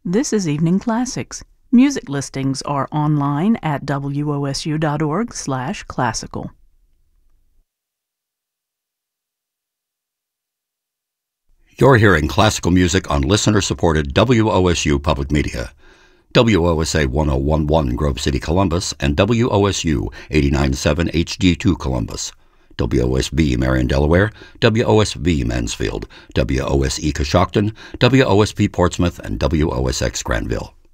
This is Evening Classics. Music listings are online at wosu.org/classical. You're hearing classical music on listener-supported WOSU Public Media. WOSA 1011 Grove City, Columbus, and WOSU 89.7 HD2 Columbus. WOSB Marion, Delaware, WOSV Mansfield, WOSE Coshocton, WOSP Portsmouth, and WOSX Granville.